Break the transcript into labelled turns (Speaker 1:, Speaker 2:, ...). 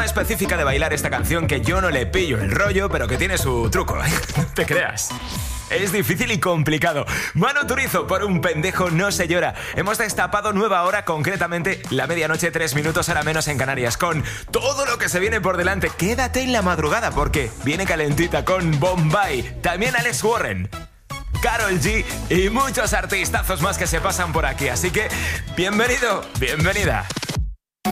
Speaker 1: forma específica de bailar esta canción que yo no le pillo el rollo, pero que tiene su truco, no te creas. Es difícil y complicado. Manu Turizo, por un pendejo no se llora. Hemos destapado nueva hora, concretamente la medianoche, 3 minutos ahora menos en Canarias, con todo lo que se viene por delante. Quédate en la madrugada porque viene calentita con Bombay, también Alex Warren, Karol G y muchos artistazos más que se pasan por aquí. Así que, bienvenido, bienvenida.